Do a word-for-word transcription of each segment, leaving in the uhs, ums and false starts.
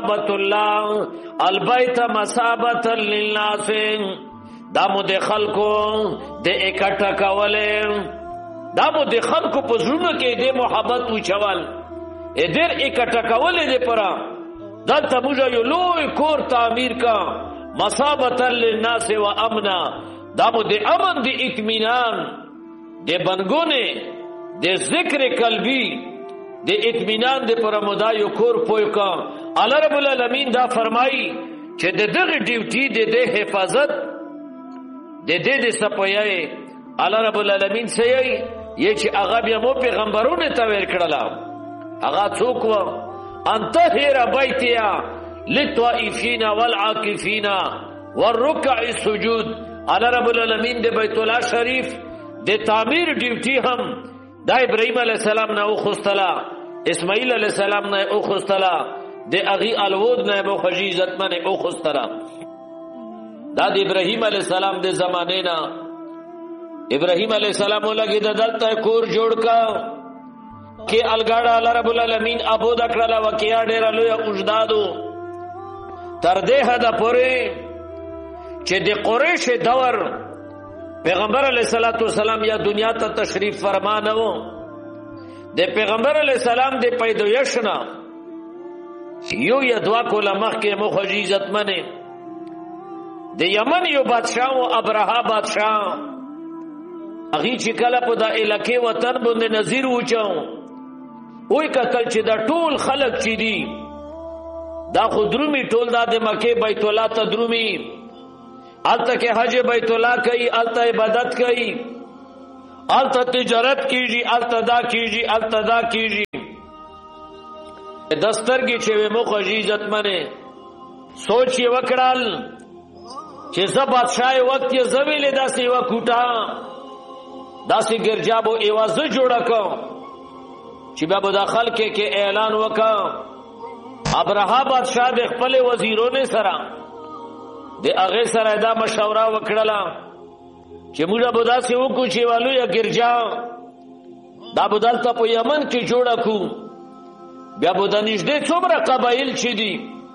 بیت الله البیت مثابۃ للناس دا مو د خلکو د اکټه کوله دا مو د خلکو په زړونو کې د محبت وچول ا دیر اکټه کوله د پرا دلته موږ یو لوی کور تعمیر کا مثابۃ للناس و امنا دا مو د امن د اطمینان د بنګونه د ذکر قلبی د اطمینان د پر مدا یو کور پوی کا الله رب العالمین دا فرمایي چې د دغه ډیوټي د د حفاظت د دې د سپویای الله رب العالمین سي یی چې هغه بیا مو پیغمبرونه ته ور کړلا هغه څوک و انت هیر بیتیا للطائفین والعاکفین والركع السجود الله رب العالمین د بیت الله شریف د تعمیر ډیوټي هم دا ابراهیم علیہ السلام نه او خستلا اسماعیل علیہ السلام نه او خستلا د اغي الود نه مو خجیزت منه او خستلا دا د ابراهیم علیہ السلام د زمانه نه ابراهیم علیہ السلام لګي د دلته کور جوړ کا کې الګاډا الله رب العالمین ابو دکړه وکیا ډیر لوی اوجدادو تر دې حد پورې چې د قریش دور پیغمبر علیہ الصلوۃ والسلام یا دنیا ته تشریف فرما نه وو د پیغمبر علیہ السلام د پیدایش نه یو یا دوا کوله مخکې مو خجیزت منه د یمن یو بادشاہ او ابرهه بادشاہ اغي چې کله په د الکه وطن باندې نظیر وچاو وای کتل چې دا ټول خلق چې دي دا خودرومی ټول دا د مکه بیت الله ته درومی آلتا کے حج بیت اللہ کئی آلتا عبادت کئی آلتا تجارت کیجی آلتا دا کیجی آلتا دا کیجی دستر کی چھوے مخ عزیزت منے سوچ یہ وکڑال چھے زب بادشاہ وقت یہ زویل دا سی وکوٹا دا سی گرجابو ایواز جوڑا کا چھے بابو داخل کے کے اعلان وکا ابرہا بادشاہ دے خپل وزیروں نے سرا د هغه سره دا مشوره وکړه چې موږ به داسې وکړو چې والو یا ګرجا دا به دلته په یمن کې جوړه کو بیا به د نږدې څومره قبایل چې دي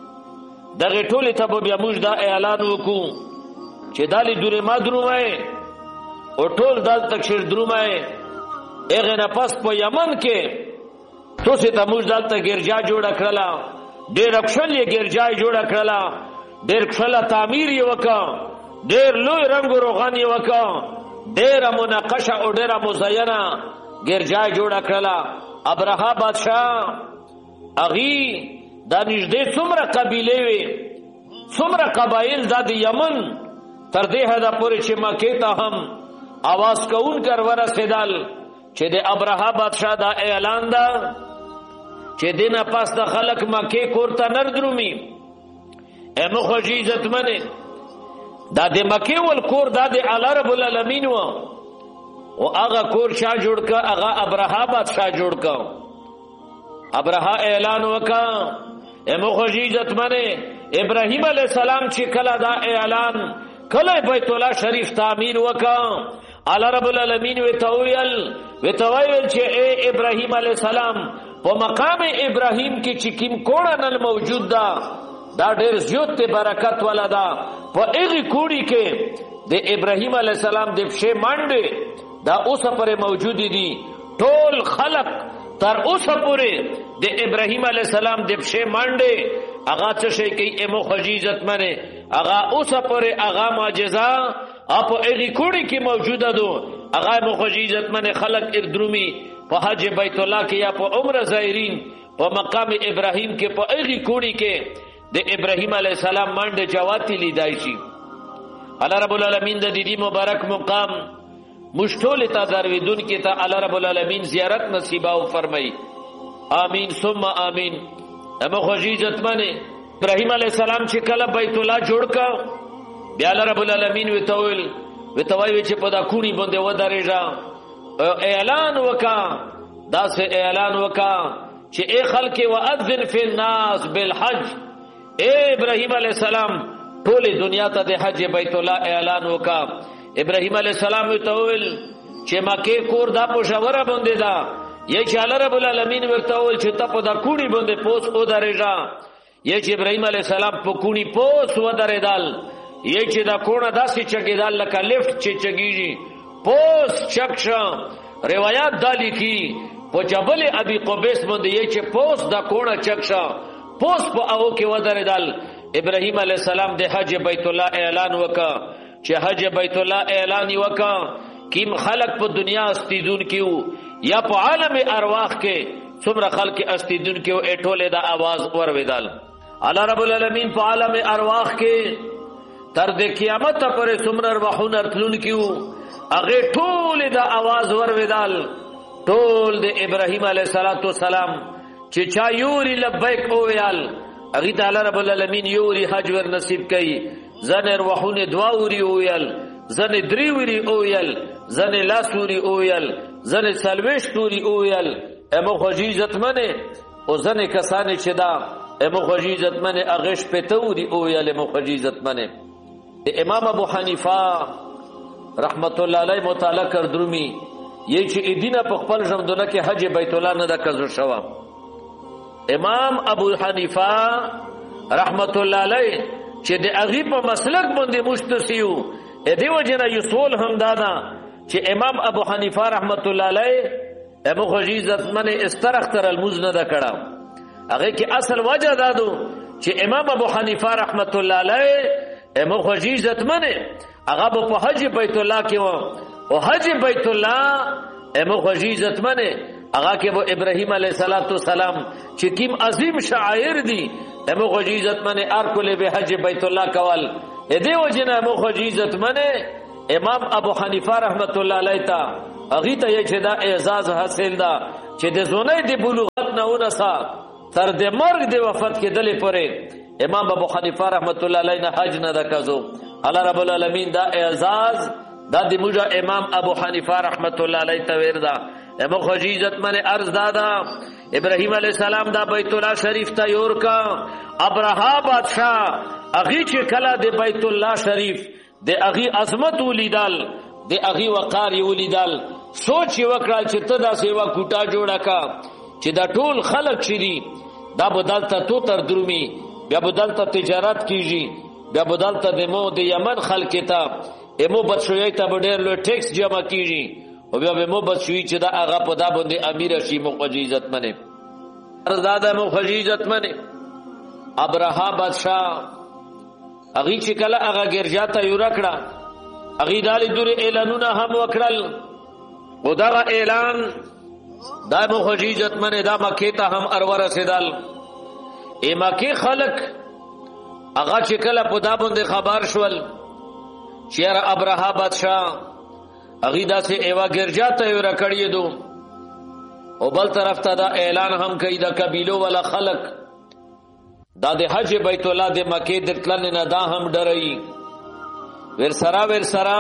دغه ټولې ته به بیا موږ دا اعلان وکړو چې دالې دورې ما درومه او ټول دلته کښې درومه هغې نه پس په یمن کې توسې ته موږ دلته ګرجا جوړه کړله ډېره کښل یې ګرجا یې جوړه کړله ډیر کښله تعمیر یې وکړه ډیر لوی رنګ و روغن یې وکړه ډیره منقشه او ډیره مزینه ګرجا یې جوړه کړله ابرهه بادشاه هغې دا نږدې څومره قبیلې وې څومره قبایل دا د یمن تر دې حده پورې چې مکې ته هم اواز کوونکي ورسېدل چې د ابرهه بادشاه دا اعلان ده چې دې نه پس د خلک مکې کور ته نه درومي اے مخوشی عزت منه دا د مکه ول کور دا د الله رب العالمین و او هغه کور شاه جوړ کا هغه ابرهه بادشاہ جوړ کا ابرهه اعلان وکا اے مخوشی عزت منه ابراهیم علیہ السلام چې کله دا اعلان کله بیت الله شریف تعمیر وکا الله رب العالمین و تویل و تویل چې اے ابراهیم علیہ السلام په مقام ابراهیم کې چې کیم کوړه نن موجود ده دا ډېر زیات برکت والا دا په هغه کوړي کې د ابراهیم علی السلام د پښې منډه دا اوسه پرې موجود دي ټول خلق تر اوسه پورې د ابراهیم علی السلام د پښې منډه هغه څه شي کوي امو خجیزت منه هغه اوسه پورې هغه معجزه اپ هغه کوړي کې موجوده دو هغه امو خجیزت منه خلق اردرومي په حج بیت الله کې یا په عمره زائرین په مقام ابراهیم کې په هغه کوړي کې د ابراهیم علیہ السلام منډه جواتی لیدای شي الله رب العالمین د دې مبارک مقام مشتول ته درویدون کې ته الله رب العالمین زیارت نصیب او فرمای آمین ثم آمین امو خجیزت منه ابراهیم علیہ السلام چې کله بیت الله جوړ کا بیا الله رب العالمین وتویل وتوی چې په دا کونی باندې ودرېږه اعلان وکا دا سه اعلان وکا چې اے خلق واذن فی الناس بالحج اے ابراہیم علیہ السلام ټول دنیا ته د حج بیت الله اعلان وکا ابراہیم علیہ السلام وتویل چې مکه کور دا پوشوره باندې دا یی چې الله رب العالمین ورته ول چې ته په دا کوړي باندې پوس او درېږه یې چې ابراهیم علیه السلام په کونی پوس ودرېدل، یې چې دا کونه داسې چګېدل لکه لفټ چې چګېږي، پوس چک شه. روایات دا لیکي په جبل ابي قبیس باندې یې چې پوس دا کونه چک شه، پوس په هغو کې ودرېدل. ابراهیم علیه السلام د حج بیت الله اعلان وکړ چې حج بیت الله اعلان یې وکړ. کیم خلق په دنیا استیدون کیو یا په عالم ارواح کې څومره خلق استیدون کیو اټوله دا आवाज اوریدل. الله رب العالمین په عالم ارواح کې تر د قیامت پورې څومره روحونه تلون کیو هغه ټول دا आवाज اوریدل. ټول د ابراهیم علیه السلام چې چا یوري لبیک اویال هغه تعالی رب العالمین یوري حج ور نصیب کړي. زن روحونه دعا وری اویل، زن دری وری اویل، زن لاسوری اویل، زن سلوشتوری اویل. امو خوشی عزتمنه او زن کسانی چې دا امو خوشی عزتمنه اغش پتوری اویل. امو خوشی عزتمنه امام ابو حنیفه رحمت الله علیه مطالعه کړ درومی یی چې ادینه په خپل ژوندونه کې حج بیت الله نه د کزو شوا. امام ابو حنیفه رحمت الله علیه چې د اغي په مسلک باندې مشتسیو ا دې وجنه یسول هم دادا چې امام ابو حنیفه رحمت الله علیه ابو خجیزت من استرختر المزنه دا کړه. هغه کې اصل وجه دادو چې امام ابو حنیفه رحمت الله علیه ابو خجیزت من هغه په حج بیت الله کې و او حج بیت الله ابو خجیزت من هغه کې ابو ابراهیم علیه السلام چې کیم عظیم شاعر دي ابو خجیزت من ار کله به حج بیت الله کول. دې وجنه ابو خجیزت من امام ابو حنیفه رحمت الله علیه تا اغه ته چې دا اعزاز حاصل دا چې د زونه د بلوغت نه ونسا تر د مرګ د وفات کې دلې پره امام ابو حنیفه رحمت الله علیه نه حج نه دکازو. الله رب العالمین دا اعزاز دا د موږ امام ابو حنیفه رحمت الله علیه ته وردا. ابو خجیزت من ارز دادا ابراهیم علیہ السلام دا بیت الله شریف ته یور کا. ابرها بادشاہ اغي چې کلا د بیت الله شریف د اغي عظمت ولیدل د اغي وقار ولیدل سوچ وکړه چې ته دا سیوا کوټه جوړه کا چې دا ټول خلق شری دا بدلته تو تر درومي بیا بدلته تجارت کیږي بیا بدلته د مو د یمن خلک ته امو بچوي ته ډېر لوی ټیکس جمع کیږي او بیا به مو بچوي چې دا هغه په دا باندې امیر شي مخجی عزت منه ارزاده مخجی عزت منه. ابرها بادشاہ اغي چې کله هغه ګرجا ته یو رکړه اغي دالې دوري اعلانونه هم وکړل او دا اعلان دا مخجی عزت منه دا مکه ته هم ارور رسیدل. ای مکه خلق هغه چې کله په دا باندې خبر شول چې ابرها بادشاہ اغي دا سه ایوا ګرجا ته یو رکړی دو او بل طرف ته دا اعلان هم کوي دا قبیلو ولا خلق دا د حج بیت الله د مکه د تلن نه دا هم ډرای ور سرا ور سرا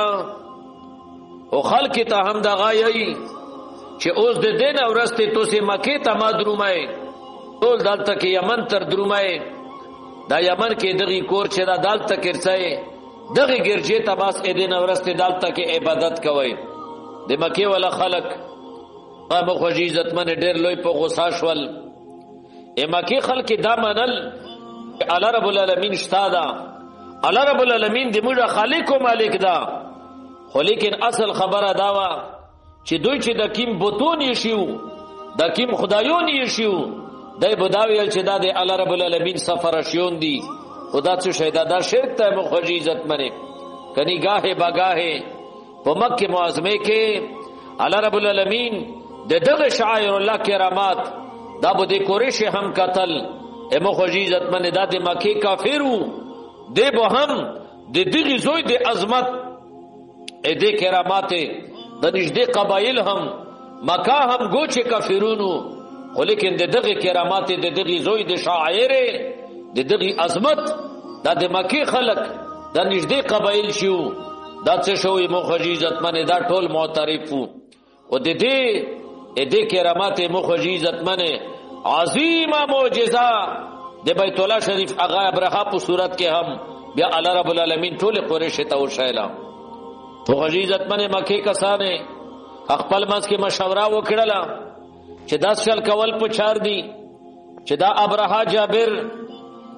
او خلق ته هم دا غایي چې اوس د دین اورسته تو سه مکه ته ما درومای ټول دالته کې یمن تر درومای دا یمن کې دغه کور چې دا دالته کرسای دغه ګرځې ته باس اې دین اورسته دالته کې عبادت کوي د مکه ولا خلق ابو خجیزت من ډېر لوی په غوسه شول. ا مکه خلق دا منل الله رب العالمین شتادا الله رب العالمین د موږ خالق او مالک دا خو لیکن اصل خبره دا وا چې دوی چې د کیم بوتون یې شیو د کیم خدایون یې شیو دای بداویل چې دا د الله رب العالمین سفر شیون دي خدا څخه شهدا دا شرک ته مخجی عزت منه کني گاهه باگاهه په مکه معظمه کې الله رب العالمین د دغه شعائر الله کرامات دا به د قریش هم قتل امو خجی عزت منه دا د مکه کافرو دی به هم د دغه زوی د عظمت ا دې کرامات د نږدې قبایل هم مکه هم ګوچه کافرونو ولیکن د دغه کرامات د دغه زوی د شاعر د دغه عظمت دا د مکه خلق د نږدې قبایل شو دا څه شوی مخجی عزت منه دا ټول معترف وو او د دې ا دې کرامات مخجی عزت منه عظیمه معجزه د بیت الله شریف هغه ابرها په صورت کې هم بیا الله رب العالمین ټول قریش ته وشایلا مخجی عزت منه مکه کسانه خپل منځ کې مشوره وکړه چې داس شل کول په چار دي چې دا ابرها جابر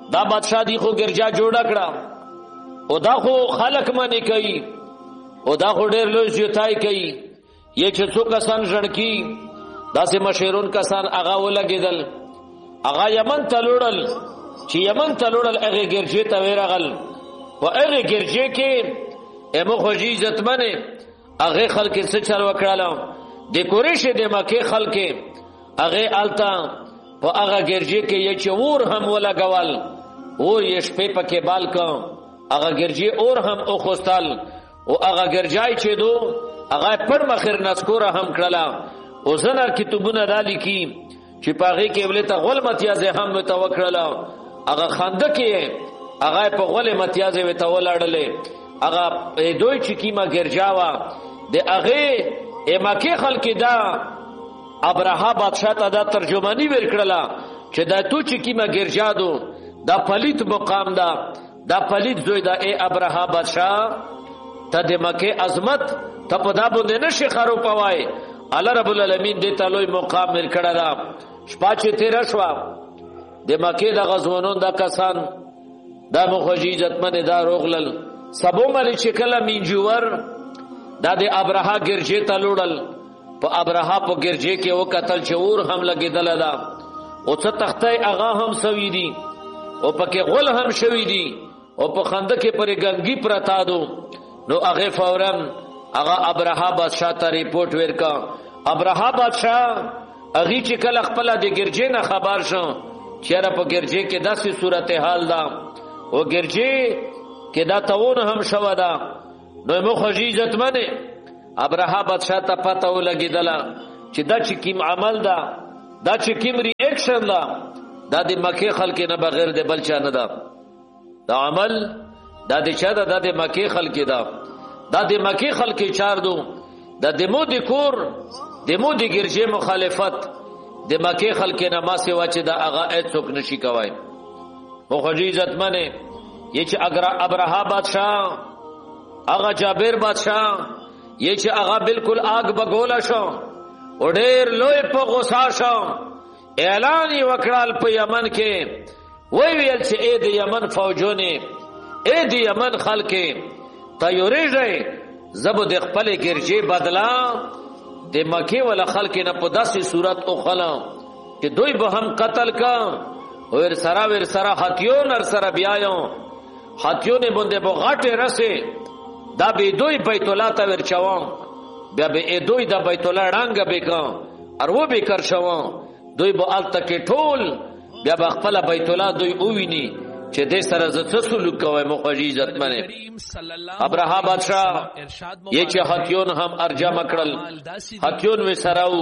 دا بادشاہ دی خو ګرجا جوړه کړه او دا خو خلق منی کوي او دا خو ډېر لوی زیاتای کوي یې چې څو کسان ژړکی داسې مشهورون کسان هغه ولګېدل هغه یمن ته لوړل چې یمن ته لوړل هغه ګرجې ته ورغل په هغه ګرجې کې ایمو خوږی عزتمنې هغه خلک څه چل وکړل د قریش د مکه خلک هغه التا په هغه ګرجې کې یې چې اور هم ولګول اور یې شپې پکې بال کا هغه ګرجې اور هم او خوستل او هغه ګرجای چې دو هغه پر مخیر نسکوره هم کړلا او زنه کتابونه دالی کی چې پاغه کې ولته غول متیازه هم متوکړلا هغه خنده کې هغه په غول متیازه وته ولاړلې هغه دوی چې کیما ګرجاوا د هغه مکه خلک دا ابراها بادشاہ ته دا ترجمانی ورکړلا چې دا تو چې کیما ګرجادو دا پلیت مقام دا دا پلیت زوی دا ای ابراها بادشاہ ته د مکه عظمت ته په دا باندې نشي خرو پوای الله رب العالمین دې ته لوی مقام ورکړه دا شپه چې تیر شو د مکه د غزوانون دا کسان دا مخوجی عزتمن دا روغلل سبو مری چې کله مینجور دا د ابراها ګرجې ته لوړل په ابراها په ګرجې کې او قتل چور هم لګیدل دا او څه تختای هغه هم سوي دي او پکې غول هم شوي دي او په خنده کې پرې ګنګي پرتا دو نو هغه فورن هغه ابراها بادشاہ ته ریپورت ورکا ابراها بادشاہ هغه چې کله خپل د ګرجې نه خبر شو چیرې په ګرجې کې داسې صورت حال دا او ګرجې کې دا تاون هم شو دا نو مخوږی عزتمنه ابراها بادشاہ ته پته ولګیدله چې دا چې کیم عمل دا دا چې کیم ری اکشن دا دا د مکه خلک نه بغیر د بل چا نه دا دا عمل دا د چا دا د مکه خلک دا دا د مکه خلک چار دو دا د مو د کور د مو د ګرجې مخالفت د مکه خلک نه ما سیوا چې دا هغه اڅوک نشي کوي مخوږی عزتمنه یہ چې اگر ابراها بادشاہ هغه جابر بادشاہ یہ چې هغه بالکل آگ بګولا شو او ډېر لوی په غوسه شو اعلان یې وکړل په یمن کې وی ویل چې اې د یمن فوجونه اې د یمن خلک تیورېږي زبو د خپل ګرجې بدلا د مکه ولا خلک نه په داسې صورت او خلا چې دوی به هم قتل کا ور سرا ور سرا هاتیون ور سرا بیايو هاتیون باندې به غټه رسه دا به دوی بیت الله ته ورچوان بیا به دوی د بیت الله رنګ به کا ار و به کر شوان دوی به ال تک ټول بیا به خپل بیت الله دوی اوویني چې دې سره زړه سلوک کوي مخوږی عزتمنه ابراها بادشاہ یہ چې هاتیون هم ارجم کړل هاتیون و سراو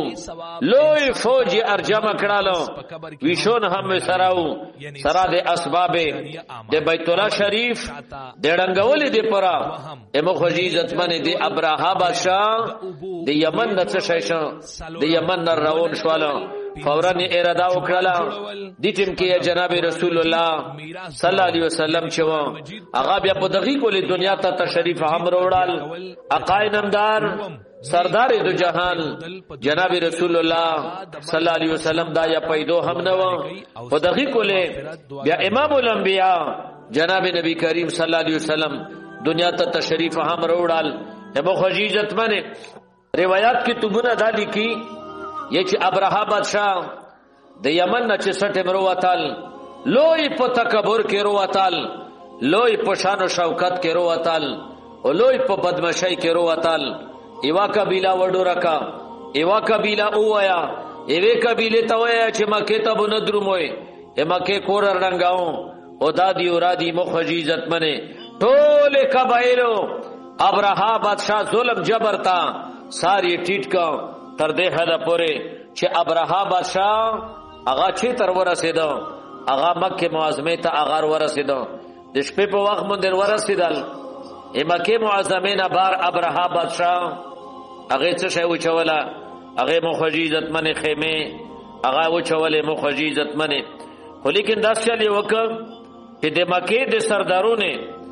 لوی فوج ارجم کړالو ویشون هم سراو سرا د اسباب د بیت الله شریف د ډنګولې د پرا مخوږی عزتمنه د ابراها بادشاہ د یمن د څه شې د یمن نه روان شواله فورن اراده وکړه د ټیم کې جناب رسول الله صلی الله علیه وسلم چې و هغه بیا په دغه کولې دنیا ته تشریف هم وروړل عقای نمدار سردار دو جهان جناب رسول الله صلی الله علیه وسلم دا یا پیدو هم نه و په دغه کولې بیا امام الانبیاء جناب نبی کریم صلی الله علیه وسلم دنیا ته تشریف هم وروړل ابو خدیجه عزتمنه روایت کې تبونه دالی کی یہ چې ابراها بادشاہ د یمن نه چې سټه مرواتل لوی په تکبر کې رواتل لوی په شان او شوکت کې رواتل او لوی په بدمعشی کې رواتل ایوا قبیله وډورکا ایوا قبیله اوایا ایوه قبیله ته وایا چې مکه ته بن دروموي مکه کور رنگاو او دادی او رادی مخوږی عزتمنه ټول قبایلو ابراها بادشاہ ظلم جبر تا ساری ټیټ کا تر دې حدا پورې چې ابراها بادشاہ هغه چې تر ورسېدو هغه مکه معظمه ته هغه ورسېدو د شپې په وخت باندې ورسېدل مکه معظمه نه بار ابراها بادشاہ هغه څه شی وچولا هغه مخوږی عزتمنه خیمه هغه وچولې مخوږی عزتمنه خو لیکن داس چلی وکړ چې د مکه د سردارونه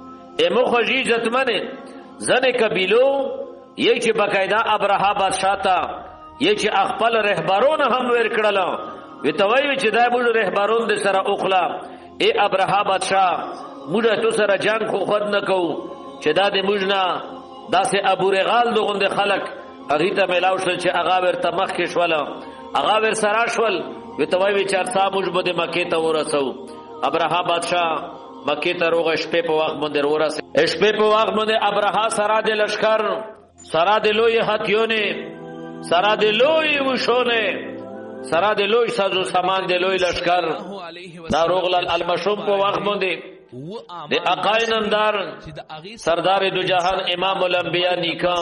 مخوږی عزتمنه ځنه قبیلو یی چې بقاعده ابراها بادشاہ ته یی چې خپل رهبرون هم ور کړل وی توي چې دای بول رهبرون د سره اوخلا اے ابرها بادشاہ موږ تو سره جنگ خو خود نه کوو چې دا د موږ نه داسې ابو رغال دغونده خلق هغه ته ملاو شول چې هغه ورته مخ کې شول هغه ور سره شول وی ته وی چار صاحب موږ به مکه ته ورسو ابرها بادشاہ مکه ته روغ شپې په وخت باندې ورسه شپې په وخت باندې ابرها سره د لشکر سره د لوی هتیونه سره د لوی وشونه سره د لوی سازو سامان د لوی لشکر دا روغ المشوم په وخت باندې د اقای نمدار سردار دو جهان امام الانبیاء نیکا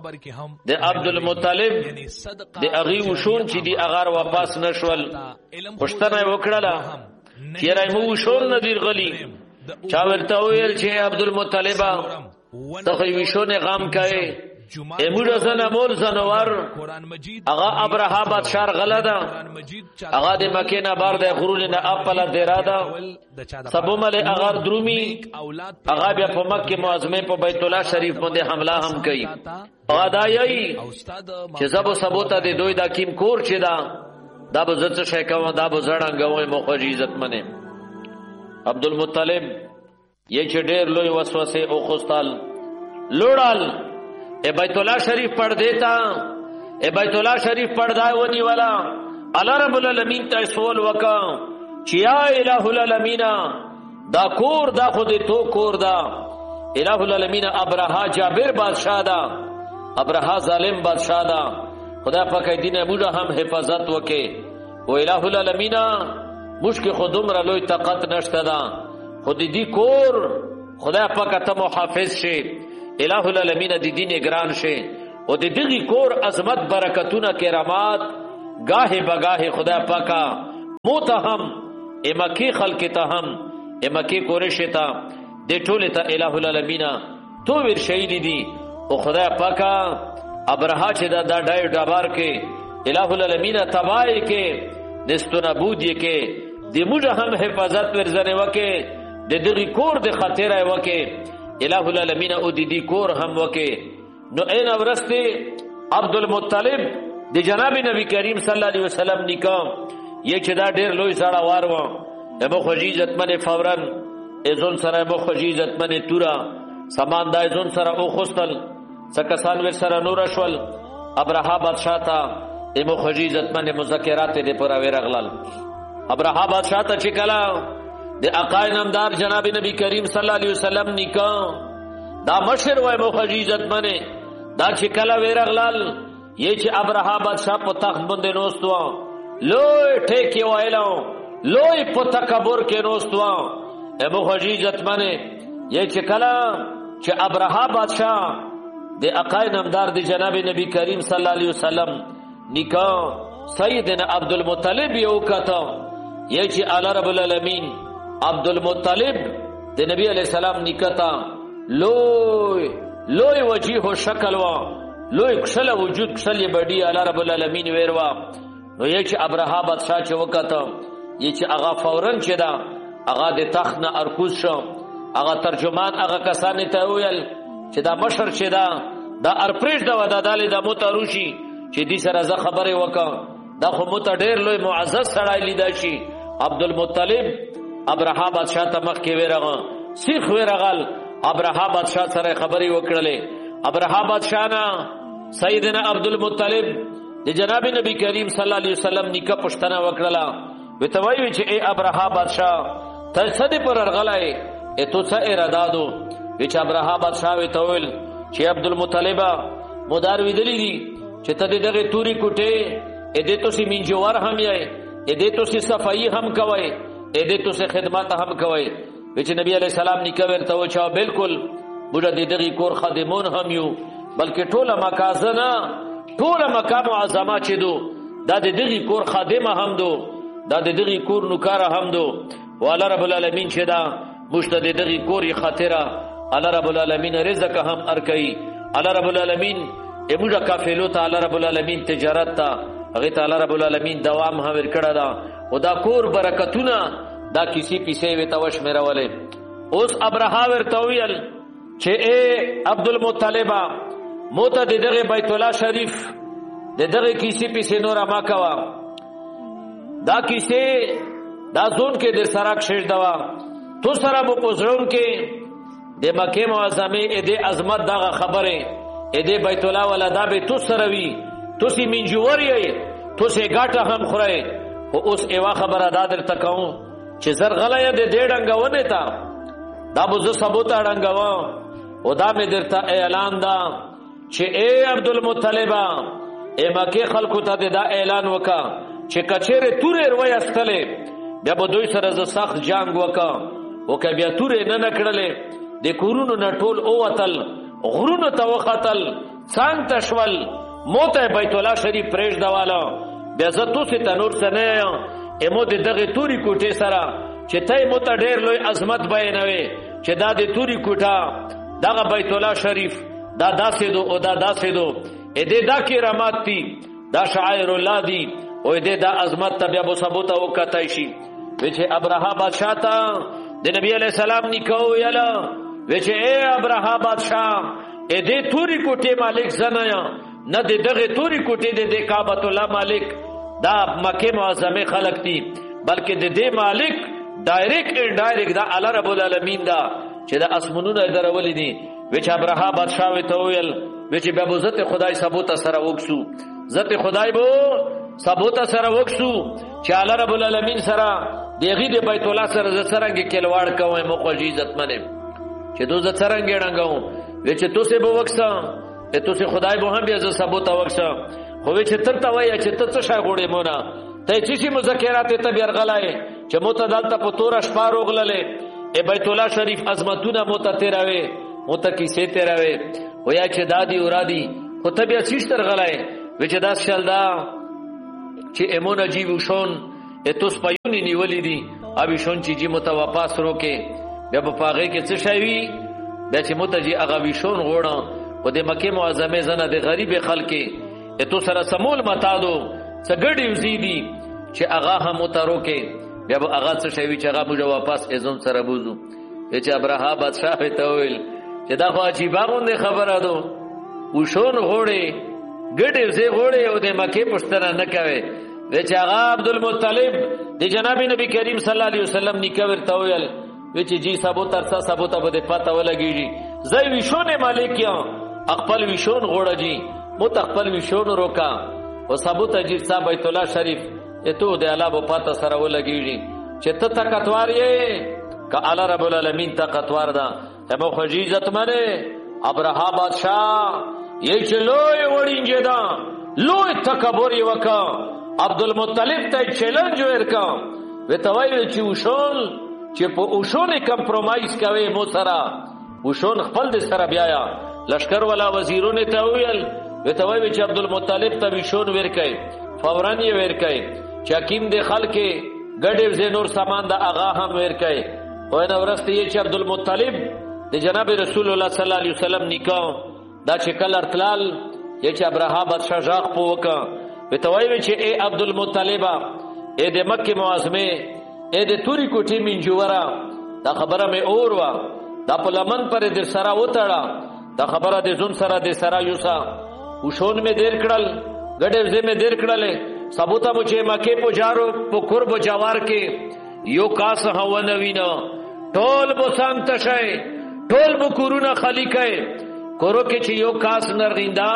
د عبدالمطلب د اغي وشون چې دی اغار واپس نشول پښتنه وکړه چې راي مو وشون ندیر غلی چا ورته ویل چې عبدالمطلب ته وشون غم کوي امور زنه مول زنوار اغا ابرها بادشاہ غلدا اغا د مکه نه بار د غرول نه خپل دیرادا سبو مل اغا درومی اغا بیا په مکه معظمه په بیت الله شریف باندې حمله هم کوي اغا دایي چې سبو سبوته د دوی د کیم کور چې دا دا به زړه شي کوم دا به زړنګوي مخ عزت منه عبدالمطلب یہ چې ډېر لوی وسوسه او خوستال لوړال اے بیت اللہ شریف پڑھ دیتا اے بیت اللہ شریف پڑھ دائے ونی والا اللہ رب العالمین تا سوال وکا چیا الہ العالمین دا کور دا خود تو کور دا الہ العالمین ابرہا جابر بادشاہ دا ابرہا ظالم بادشاہ دا خدا پاک دین مولا ہم حفاظت وکے و الہ العالمین مشک خودم را لوی طاقت نشتا دا خود دی کور خدا پاک تا محافظ شے الہ العالمین دی دین گران شے او دی دغی کور عظمت برکتون کرامات گاہ بگاہ خدا پاکا موتا ہم امکی خلقتا ہم امکی کورشتا دی ٹولتا الہ العالمین تو ور شہیدی دی او خدا پاکا ابرہا چی دا دا ڈائی ڈابار کے الہ العالمین تبائی کے نستو نبودی کے دی مجھا ہم حفاظت ورزنے وکے دی دغی کور دی خطیر وکے الہ العالمین او دی دی کور هم وکے نو این ورستے عبدالمطلب دی جناب نبی کریم صلی اللہ علیہ وسلم نکام یہ چدا دیر لوی ساڑا واروان امو خجیزت من فورن ازون سر امو خجیزت من تورا سامان دا ازون سر او خستل سکسان ور سر نورشول ابرہا بادشاہ تا امو خجیزت من مذکرات دی پورا ویر اغلال ابرہا بادشاہ تا چکلا د اقای نامدار جناب نبی کریم صلی الله علیه وسلم نکا دا مشر وای مو خجیزت منه دا چې کله ویرغلال یہ چې ابرها بادشاہ په تخت باندې نوستوا لوی ټیکی وایلو لوی په تکبر کې نوستوا مو خجیزت منه یہ چې کله چې ابرها بادشاہ د اقای نامدار د جناب نبی کریم صلی الله علیه وسلم نکا سیدنا عبدالمطلب یو کتا یہ چې الله رب العالمین عبدالمطلب دے نبی علیہ السلام نکتا لوی لوی وجیح و شکل وا لوی کشل وجود کشل بڑی اللہ رب العالمین ویروا نو یہ چی ابرہا بادشاہ چی وکتا یہ چی اغا فورن چی دا اغا دے تخت نا ارکوز شو اغا ترجمان اغا کسانی تاویل چی دا مشر چی دا دا ارپریش دا و دا دالی دا موتا روشی چی دی سر ازا خبر وکا دا خو موتا دیر لوی معزز سرائی لیدا شی عبدالمطلب ابرها بادشاہ ته مخ کې ویرغه سیخ ویرغل ابرها بادشاہ سره خبري وکړلې ابرها بادشاہ نا سیدنا عبدالمطلب د جناب نبی کریم صلی الله علیه وسلم نکاح پښتنه وکړه وته وایي چې اے ابرها بادشاہ ته سدي پر ارغلای ته څه اراده دو چې ابرها بادشاہ وته ویل چې عبدالمطلب مدار ویدلی دي چې ته دغه توري کوټه اې دې تو سي منجوار هم یې اې دې تو سي صفائی هم کوي اے دے تو سے خدمات ہم کوئی وچ نبی علیہ السلام نکویر تو چا بالکل بوجا دی دغی کور خادمون هم یو بلکہ ټوله مکازنا ټوله مقام اعظم چ دو دا دغی کور خادم هم دو دا دغی کور نوکر هم دو والا رب العالمین چ دا مشتد دغی کور خاطرہ الله رب العالمین رزق هم ارکئی الله رب العالمین ایموجا کافلو تا الله رب العالمین تجارت تا هغه ته الله رب العالمین دوام هم ورکړه دا او دا کور برکتونه دا کسی پیسې وی توش میرا ولې اوس ابرها ورته ویل چې اے عبدالمطلب موته دغه بیت الله شریف دغه کسی پیسې نور ما کوا دا کسی دا زون کې د سره کښېږ دوا تو سره به په زړون کې د مکې معظمې د عظمت دغه خبرې د بیت الله ولا دا به تو سره وي تو سي منجور یې تو سي ګاټه هم خورئ خو اوس ایوا خبره دا درته کوم چې زر غلی د دې ډنګونې ته دا به زه سبو ته ډنګوم او دا مې درته اعلان ده چې ای عبدالمطلبه ای مکې خلکو ته دا اعلان وکړه چې کچېرې تورې روی استلې بیا به دوی سره زه سخت جنګ وکړم او که بیا تورې نه نه کړلې د کورونو نه ټول ووتل غرونو ته وختل څنګ ته شول موته بیت الله شریف پرېږدواله بیا زه توسې ته نور څه نه یم ایمو د دغې تورې کوټې سره چې ته یې موته ډېر لوی عظمت بیانوې چې دا د تورې کوټه دغه بیت الله شریف دا داسې دو او دا داسې دو ا دې دا کرامات دي دا شعائر الله دي او دې دا عظمت ته بیا به سبو ته وکتای شي وی چې ابرهه بادشاه ته د نبی علیہ السلام نکو یلا وی چې اے ابرهه بادشاه ا دې توري کوټې مالک زنایا نه د دغه توري کوټې د کعبۃ الله مالک دا مکه معظمه خلق دي بلکې د دې مالک ډایرکټ ان ډایرکټ دا الله رب العالمین دا چې دا اسمنونه درولې دي وی چې ابرهه بادشاه وی ته ویل وی چې بیا بوزت خدای ثبوت سره وکسو ذات خدای بو ثبوت سره وکسو چې الله رب العالمین سره دغه د بیت الله سره ز سرنګ کلواړ کوي مخوجی عزت منه چې دوزه سرنګ ډنګاو وی چې تو سه بو وکسا ته تو سه خدای بو هم بیا ز ثبوت وکسا خو وی چې تر تا وای چې ته څه شای غوړې مونږه ته چې شي مذاکرات ته بیر غلای چې متدالته په تور اشپار وغللې ای بیت الله شریف عظمتونه متتراوي متکیسه تراوي ویا چې دادی اورادی خو ته بیا شیش تر غلای وی چې داس شل دا چې امون عجیب وشون اتوس پایونی نیولې دي ابي شون چې جی مت واپس روکه بیا په پاغه کې څه شوی بیا چې مت جی هغه وشون غوړه او د مکه معظمه زنه د غریب خلک اتو سره سمول متادو څګړی وزيدي چې هغه هم متروکه بیا به هغه څه شوی چې هغه موږ واپس ازم سره بوزو چې ابراهه بادشاہ ته ویل چې دا خو عجیب غونډه خبره ده وشون غوړې ګډې زه غوړې او د مکه پښتنه نه کوي د چې هغه عبدالمطلب د جناب نبی کریم صلی الله علیه وسلم نکور ته ویل و چې جی سبو ترسا سبو ته بده پته ولګیږي زې وشونه مالک یا خپل وشون غوړه جی مو خپل وشون روکا او سبو ته جی صاحب بیت الله شریف ته د الله په پته سره ولګیږي چې ته طاقتوار یې ک الله رب العالمین طاقتوار ده همو خجیزت منه ابرهه بادشاہ یہ چلوئے وڑینجے دا لوئے تکبری وکا عبدالمطلب تا چیلنج ورکا ویتوائی چی اوشون چی پا اوشون کمپرومائز کوئے مو سرا اوشون خپل دی سرا بیایا لشکر والا وزیرون تاویل ویتوائی چی عبدالمطلب تا ویشون ورکای فورانی ورکای چی حکیم دی خلقی گڑیو زینور سامان دا آغا هم ورکای خوینا ورستی یہ چی عبدالمطلب دی جناب رسول اللہ صلی اللہ علیہ وسلم نکاو دا چې کله ارتلال یا چې ابراهه بادشاہ ژاغ په وکا وتوای چې اے عبدالمطلب اے د مکه معظمه اے د توري کوټي منجورا دا خبره مې اور وا دا په لمن پر د سرا وتاړه دا خبره د زون سره د سرا یوسا وشون مې دیر کړل غډې زې مې دیر کړل ثبوت مو چې مکه په جارو په قرب جوار کې یو کاس هونه وینا ټول بو سنگ تشای ټول بو کورونه خالی کای کورو کې چې یو کاس نریندا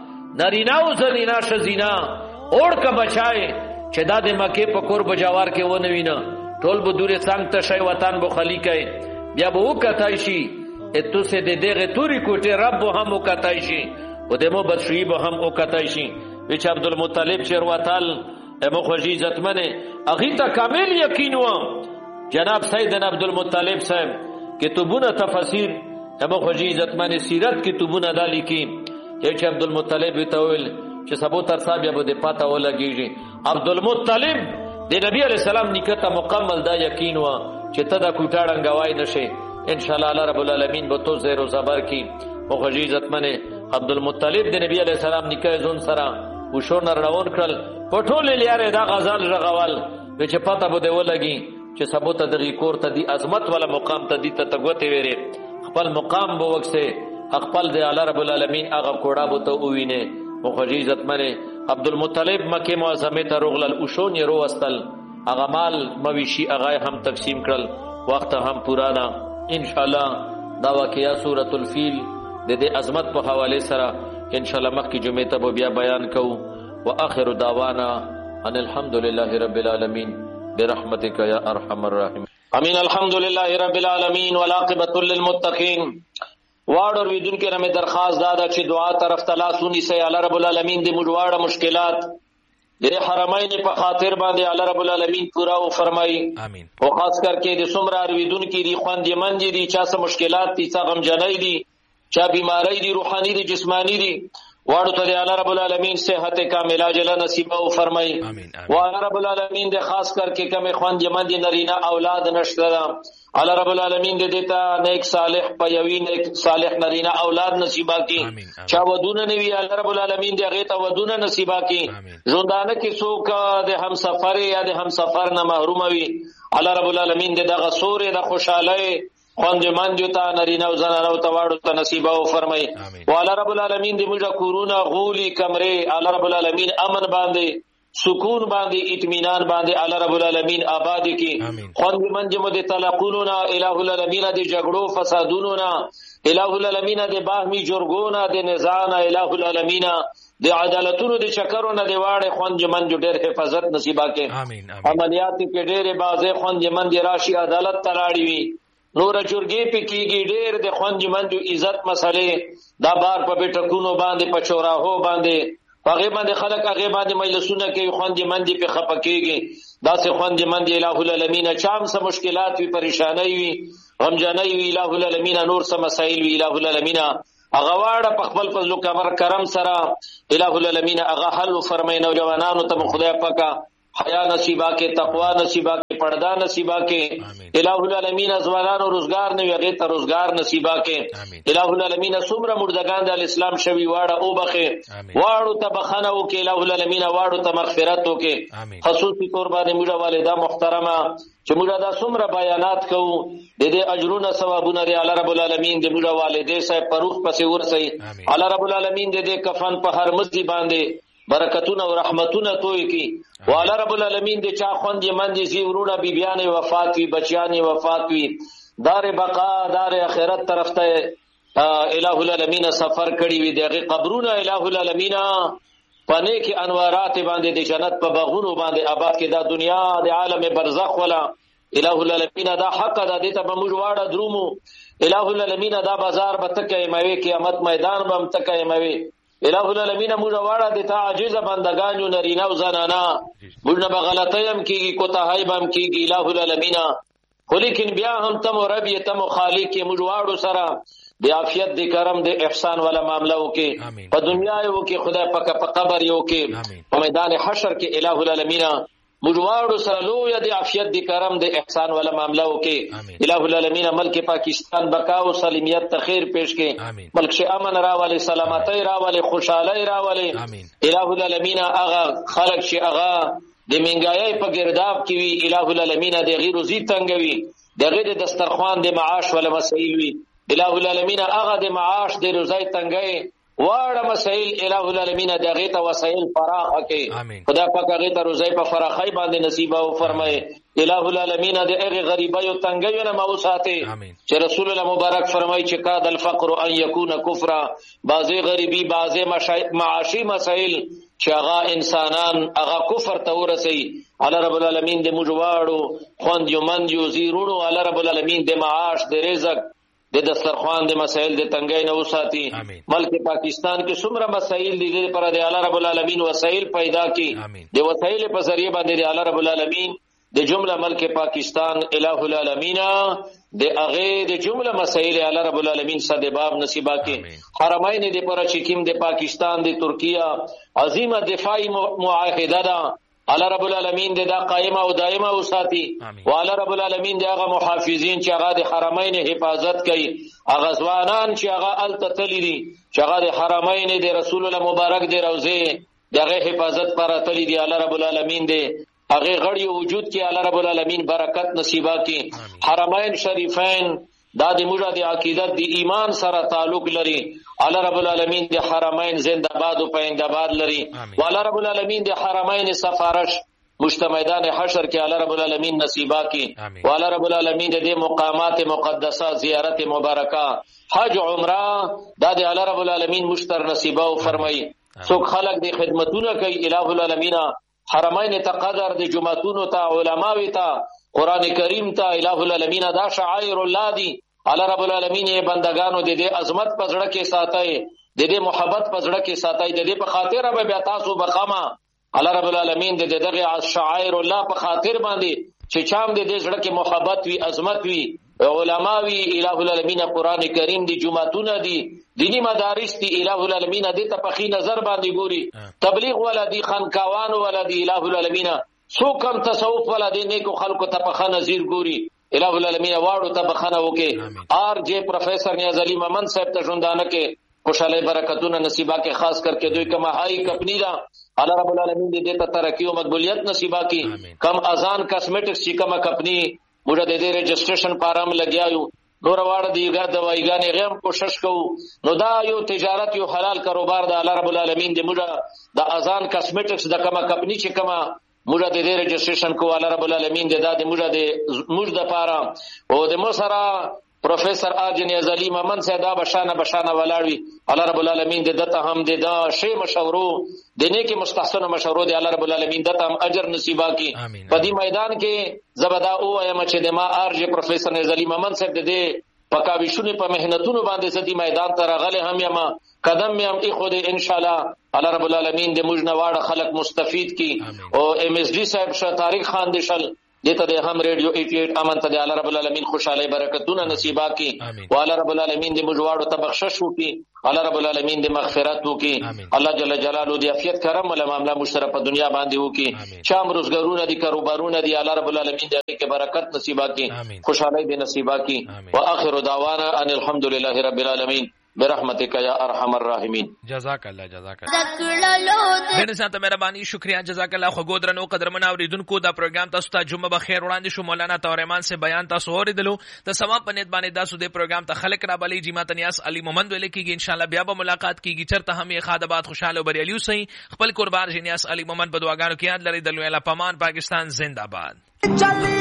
نرینا او زلینا شزینا اور کا بچای چې دا د مکه په قرب جوار کې ونه وینا ټول بو دورې څنګه تشای وطن بو خالی کای بیا به وکتای شي اتو سه د دغه توري کوټه رب هم وکتای شي او دمو بچی به هم وکتای شي وچ عبدالمطلب شرواتل امو خوشی عزت منه اغه ته کامل یقین و جناب سیدنا عبدالمطلب صاحب کتبونه تفسیر امو خوشی عزت منه سیرت کتبونه دالی کی چې عبدالمطلب وتول چې سبو تر صاحب به د پاته ولګیږي عبدالمطلب د نبی علی السلام نکته مکمل دا یقین و چې ته دا کوټاړه غوای نشي ان شاء الله الله رب العالمین به تو زیر او صبر کی او خوشی عزت منه عبدالمطلب د نبی علی السلام نکه زون سره وشور روان کړل پټول لیاره دا غزال رغوال چې پته بده ولګي چې سبو ته دغه کور ته دی عظمت ولا مقام ته دی ته تګوته ویری خپل مقام بو وکسه خپل دی الله رب العالمین هغه کوړه بو ته وینه مخجی عزت منه عبدالمطلب مکه معظمه ته رغلل وشون یې رو واستل هغه مال مویشي هغه هم تقسیم کړل. وخت هم پورا ده. ان شاء الله دا واقعیا سورۃ الفیل د دې عظمت په حواله سره ان شاء الله مخکې جمعه ته بیا بیان کوو. واخر دعوانا ان الحمد لله رب العالمین برحمتک یا ارحم الراحمین. امین. الحمد لله رب العالمین والعاقبۃ للمتقین. واړو ویدونکو رمه درخواست دادا چې دعا طرف تلاسونی سي الله رب العالمین دې موږ واړه مشکلات د حرمین په خاطر باندې الله رب العالمین پورا او فرمایي. امين. او خاص کر کې د سمرا ویدونکو دي خوند یمن دي چا څه مشکلات دي څه غم جنای دي چا بیماری دي روحاني دي جسمانی دي واړو ته الله رب العالمین صحت کامله عاجله نصیب او فرمایي. او الله رب العالمین د خاص کر کې کم خوند یمن دي نرینه اولاد نشته الله رب العالمین دې دیتا نیک صالح پيوي نیک صالح نرینه اولاد نصیبا کی. چا ودونه نوی الله رب العالمین دې هغه ته ودونه نصیبا کی. ژوندانه کې څوک د هم سفر یا د هم سفر نه محروم وي الله رب العالمین دې دغه سورې د خوشاله خوند من دیتا نرینه او زنانه او تواړو ته نصیب او فرمای. او الله رب العالمین دې موږ کورونا غولي کمرې الله رب العالمین امن باندې سکون باندې اطمینان باندې الله رب العالمین آباد کی. خوند من جمع دې طلاقونو الہ العالمین دې جګړو فسادونو نا الہ العالمین دې باهمي جرګونو دې نزان الہ العالمین دې عدالتونو دې چکرونو دې واړې خوند من جو ډېر حفاظت نصیبا کې. عملیات کې ډېرې بازه خوند من دې راشي عدالت تراړي وي نور چورګي په کېږي ډېر د خوند من جو عزت مسئله دا بار په بیٹکونو باندې پچوراهو باندې هغه باندې خلک هغه باندې مجلسونه کوي خوند من دې په خپکیږي دا سه خوند من دې الہ العالمین چام سه مشکلات وی پریشانی وی غمجنۍ وی الہ العالمین نور سه مسائل وی الہ العالمین هغه واړه په خپل فضل او کرم سره الہ العالمین هغه حل فرمایي. نوجوانانو ته خدای پاک حیا نصیبا کې تقوا نصیبا کې پردہ نصیبا کې الہ العالمین ازوالانو روزگار نه ویغه ته روزگار نصیبا کې الہ العالمین سمره مردگان د اسلام شوی واړه او بخه واړو ته بخنه او کې الہ العالمین واړو ته مغفرت او کې خصوصي تور باندې موږ والدا محترمه چې موږ دا سمره بیانات کوو د دې اجرونه ثوابونه لري الله رب العالمین دې موږ والدې صاحب پروخ پسې ورسي الله رب العالمین دې کفن په هر مزي باندې برکتونه او رحمتونه توي کی. والا رب العالمین دې چا خوند یمن دي زی ورونه بی بیان وفات وی بچیان وفات وی دار بقا دار اخرت طرف ته الہ العالمین سفر کړي وی دغه قبرونه الہ العالمین پنه کې انوارات باندې د جنت په باغونو باندې آباد کې دا دنیا د عالم برزخ ولا الہ العالمین دا حق دا دې ته موږ واړه درومو الہ العالمین دا بازار به تکه موي قیامت میدان به تکه موي الہ العالمین موږ واړه د تعجز بندگانو نرینه او زنانا موږ نه غلطیم کیږي کوتاهی بم کیږي الہ العالمین خو لیکن بیا هم تم رب یې تم خالق کې موږ واړو سره د عافیت د کرم د احسان والا معاملہ وکي په دنیا یو کې خدای پاک په قبر یو کې په میدان حشر کې الہ العالمین موږ واړو سره لوی د عافیت د کرم د احسان والا معاملہ وکي الہ العالمین ملک پاکستان بقا او سالمیت ته خیر پیش کې ملک شه امن راولي سلامتی راولي خوشحالي راولي الہ العالمین هغه خلق شه هغه د منګایي په ګرداب کې وی الہ العالمین د غیر روزي تنګوي د غیر دسترخوان د معاش ولا مسائل وی الہ العالمین هغه د معاش د روزي تنګي واړه مسائل الہ العالمین د غیر ته وسایل فراخ کې خدا پاک هغه ته روزي په فراخي باندې نصیب او فرمایي الہ العالمین د هغه غریبای او تنګي نه موساته چې رسول الله مبارک فرمایي چې کاد الفقر ان يكون كفر بعضی غریبی بعضی معاشي مسائل چې هغه انسانان هغه کفر ته ورسي الله رب العالمین د مجواړو خوند یو من یو زیرونو الله رب العالمین د معاش د رزق د دسترخوان د مسائل د تنګي نه وساتي. ملک پاکستان کې څومره مسائل دي د پر د الله رب العالمین وسایل پیدا کی د وسایل په ذریعہ باندې د الله رب العالمین د جمله ملک پاکستان الہ العالمین د هغه د جمله مسائل الله رب العالمین سبب نصیبا کې حرمین د پر چې کیم د پاکستان د ترکیه عظیمه دفاعی معاهده ده الله رب العالمین دې دا قائمه او دائمه وساتي او الله رب العالمین دې هغه محافظین چې هغه د حرمین حفاظت کوي هغه ځوانان چې هغه التتلی دي چې هغه د حرمین د رسول الله مبارک د روزه دغه حفاظت پر اتلی دي الله رب العالمین دې هغه غړي وجود کې الله رب العالمین برکت نصیبا کې حرمین شریفین دا د موږ د عقیدت د ایمان سره تعلق لري الله رب العالمین د حرمین زنده باد او پاینده باد لري او الله رب العالمین د حرمین سفارش مشت میدان حشر کې الله رب العالمین نصیبا کی او الله رب العالمین دې مقامات مقدسه زیارت مبارکه حج عمره دا دې الله رب العالمین مشتر نصیبا او فرمایي څوک خلق دې خدمتونه کوي الہ العالمین حرمین ته قدر دې جمعتون ته علماوی ته قران کریم ته الہ العالمین دا شعائر الله دی الله رب العالمین بندگانو دې دې عظمت پزړه کې ساتي دې دې محبت پزړه کې ساتي دې دې په خاطر به بیا تاسو بقما الله رب العالمین دې دغه شعائر الله په خاطر باندې چې چام دې دې زړه کې محبت وی عظمت وی علماوی الہ العالمین قران کریم دی جمعتون دی دینی مدارس دی الہ العالمین دې ته په خي نظر باندې ګوري تبلیغ ولا دی خانقاوان ولا دی الہ العالمین سو کم تصوف ولا دی نیکو خلکو ته په خا نظیر ګوري الہ العالمین واړو ته بخنه وکي آر جے پروفیسر نیاز علی ممن صاحب ته ژوندانه کې خوشاله برکتونه نصیبا کې خاص کر کے دوی کما ہائی کپنی دا اللہ رب العالمین دے دیتا ترقی و مقبولیت نصیبا کی کم اذان کاسمیٹکس چې کما کپنی موږ د دې رجسٹریشن پارام لګیاو نور واړه دیګه دوایګانې غیم کوشش کوو نو دا یو تجارت یو حلال کاروبار دا الله رب العالمین دې موږ د اذان کاسمیټکس د کما کپنی چې کما موږ د دې رجسٹریشن کو الله رب العالمین دې دا د موږ د موږ د پاره او د مو سره پروفیسر آجن ازلی ممن سیدا بشانه بشانه ولاړوي الله رب العالمین دې دته هم دې دا شی مشورو د نیک مستحسن مشورو دې الله رب العالمین دته هم اجر نصیبا کی په دې میدان کې زبدا او ایم چې د ما ارج پروفیسر ازلی ممن سید دې پکاویشونه په مهنتونو باندې سدي میدان ته راغله هم یما قدم می هم اخو دې ان شاء الله الله رب العالمین دې موږ نه واړه خلق مستفید کی او ام ایس ډی صاحب شه تاریخ خان دشل دیتا دے ہم ریڈیو اٹھاسی امن تا دے اللہ رب العالمین خوشحالی برکتونه نصیبا کی و اللہ رب العالمین دے مجواڑو تبخشش ہو کی اللہ رب العالمین دے مغفرت ہو کی اللہ جل جلالو دے عافیت کرم ولا معاملہ مشترک په دنیا باندې ہو کی شام روزګارونه دي کاروبارونه دي اللہ رب العالمین دے کے برکت نصیبا کی خوشحالی دے نصیبا کی واخر دعوانا ان الحمدللہ رب العالمین برحمتک یا ارحم الراحمین جزاک اللہ جزاک اللہ دین سات مهربانی شکریہ جزاک اللہ خو ګودرنو قدرمن اوریدونکو دا پروګرام تاسو ته جمعه بخیر وړاندې شو مولانا تورمان سے بیان تاسو اوریدلو د سما پنیت باندې تاسو د پروګرام ته خلق را بلی جما تنیاس علی محمد ویل کیږي ان شاء الله بیا به ملاقات کیږي چرته هم یې خادبات خوشاله او بریالیو سي خپل قربان جنیاس علی محمد بدواګانو کې یاد لري د لوی الله پامان پاکستان زندہ باد.